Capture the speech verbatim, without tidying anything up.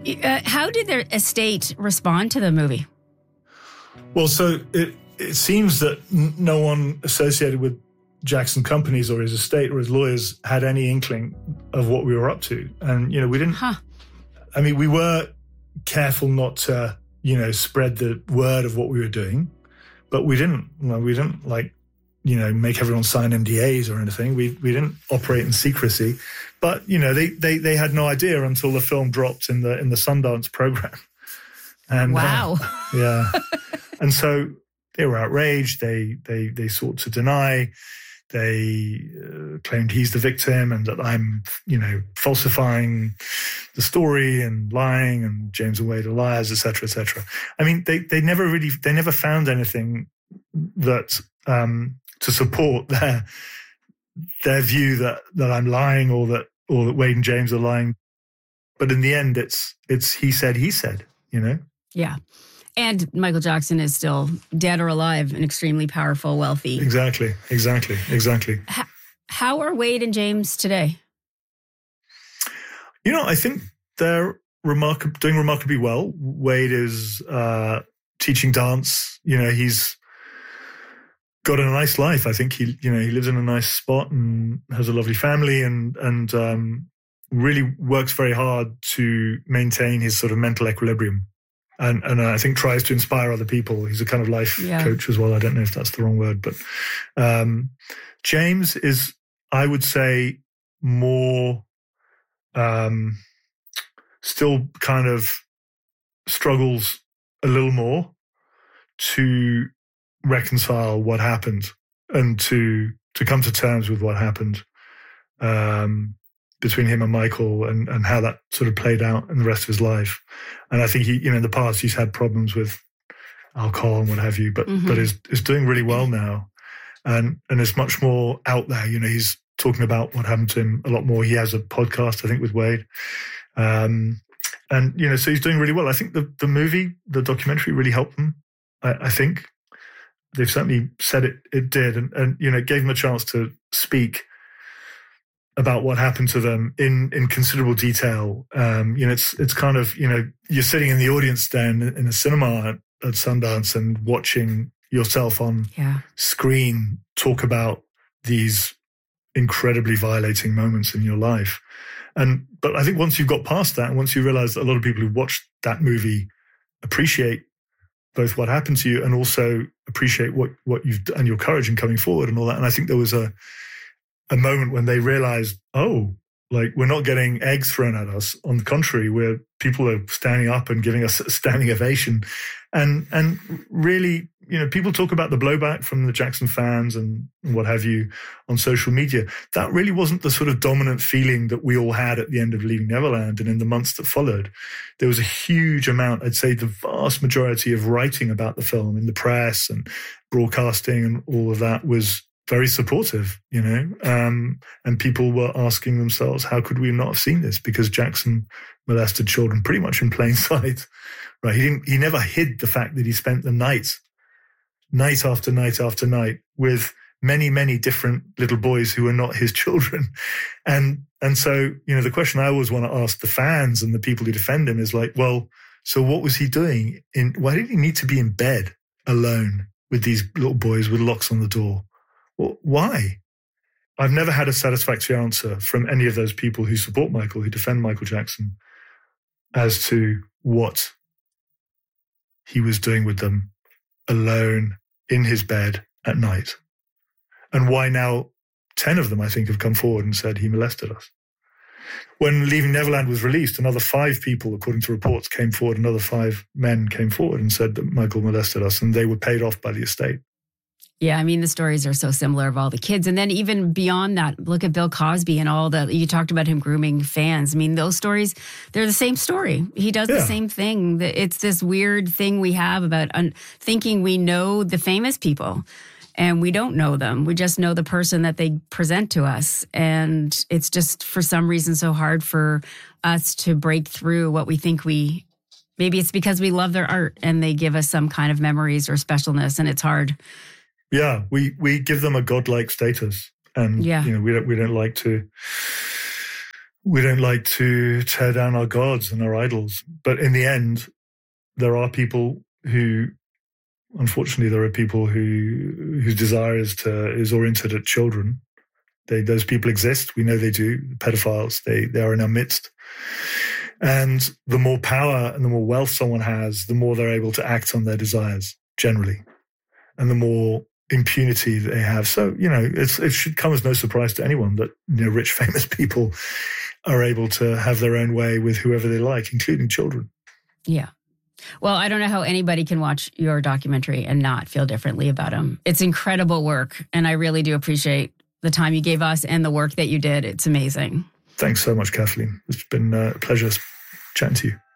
Uh, how did their estate respond to the movie? Well, so it, it seems that n- no one associated with Jackson Companies or his estate or his lawyers had any inkling of what we were up to. And, you know, we didn't, huh. I mean, we were careful not to, you know, spread the word of what we were doing, but we didn't, well, we didn't like, you know, make everyone sign N D As or anything. We we didn't operate in secrecy, but, you know, they, they, they had no idea until the film dropped in the, in the Sundance program. And, wow. Uh, yeah. And so they were outraged. They, they, they sought to deny. They uh, claimed he's the victim and that I'm, you know, falsifying the story and lying and James and Wade are liars, et cetera, et cetera. I mean, they, they never really, they never found anything that, um, to support their, their view that, that I'm lying or that, or that Wade and James are lying. But in the end, it's, it's, he said, he said, you know? Yeah. And Michael Jackson is still dead or alive and extremely powerful, wealthy. Exactly, exactly, exactly. How, how are Wade and James today? You know, I think they're remarkab- doing remarkably well. Wade is uh, teaching dance. You know, he's got a nice life. I think he, you know, he lives in a nice spot and has a lovely family and, and um, really works very hard to maintain his sort of mental equilibrium. And, and I think tries to inspire other people. He's a kind of life yeah. coach as well. I don't know if that's the wrong word, but um, James is, I would say, more um, still kind of struggles a little more to reconcile what happened and to to come to terms with what happened um, between him and Michael and, and how that sort of played out in the rest of his life. And I think he, you know, in the past he's had problems with alcohol and what have you, but mm-hmm. but is is doing really well now, and and is much more out there. You know, he's talking about what happened to him a lot more. He has a podcast, I think, with Wade, um, and you know, so he's doing really well. I think the the movie, the documentary, really helped them. I, I think they've certainly said it it did, and and you know, it gave them a chance to speak about what happened to them in, in considerable detail. Um, you know, it's it's kind of, you know, you're sitting in the audience then in a cinema at, at Sundance and watching yourself on yeah. screen talk about these incredibly violating moments in your life. And but I think once you've got past that, and once you realize that a lot of people who watched that movie appreciate both what happened to you and also appreciate what what you've done and your courage in coming forward and all that. And I think there was a a moment when they realized, oh, like we're not getting eggs thrown at us. On the contrary, where people are standing up and giving us a standing ovation. And and really, you know, people talk about the blowback from the Jackson fans and what have you on social media. That really wasn't the sort of dominant feeling that we all had at the end of Leaving Neverland and in the months that followed. There was a huge amount, I'd say the vast majority of writing about the film in the press and broadcasting and all of that was very supportive, you know, um, and people were asking themselves, how could we not have seen this? Because Jackson molested children pretty much in plain sight, right? He didn't, he never hid the fact that he spent the night, night after night after night with many, many different little boys who were not his children. And, and so, you know, the question I always want to ask the fans and the people who defend him is like, well, so what was he doing in, why did he need to be in bed alone with these little boys with locks on the door? Well, why? I've never had a satisfactory answer from any of those people who support Michael, who defend Michael Jackson, as to what he was doing with them alone in his bed at night. And why now ten of them, I think, have come forward and said he molested us. When Leaving Neverland was released, another five people, according to reports, came forward, another five men came forward and said that Michael molested us, and they were paid off by the estate. Yeah, I mean, the stories are so similar of all the kids. And then even beyond that, look at Bill Cosby and all the, you talked about him grooming fans. I mean, those stories, they're the same story. He does yeah. the same thing. It's this weird thing we have about un- thinking we know the famous people and we don't know them. We just know the person that they present to us. And it's just for some reason so hard for us to break through what we think we, maybe it's because we love their art and they give us some kind of memories or specialness and it's hard. Yeah, we, we give them a godlike status, and yeah. you know we don't we don't like to we don't like to tear down our gods and our idols. But in the end, there are people who, unfortunately, there are people who whose desire is to is oriented at children. They, those people exist. We know they do. Pedophiles, they, they are in our midst. And the more power and the more wealth someone has, the more they're able to act on their desires, generally. And the more impunity that they have. So, you know, it's, it should come as no surprise to anyone that, you know, rich, famous people are able to have their own way with whoever they like, including children. Yeah. Well, I don't know how anybody can watch your documentary and not feel differently about him. It's incredible work. And I really do appreciate the time you gave us and the work that you did. It's amazing. Thanks so much, Kathleen. It's been a pleasure chatting to you.